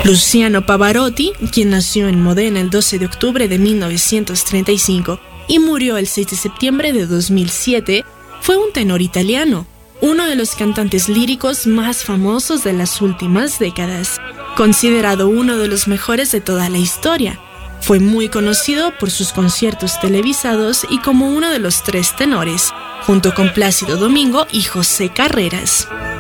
Luciano Pavarotti, quien nació en Modena el 12 de octubre de 1935 y murió el 6 de septiembre de 2007, fue un tenor italiano, uno de los cantantes líricos más famosos de las últimas décadas, considerado uno de los mejores de toda la historia. Fue muy conocido por sus conciertos televisados y como uno de los tres tenores, junto con Plácido Domingo y José Carreras.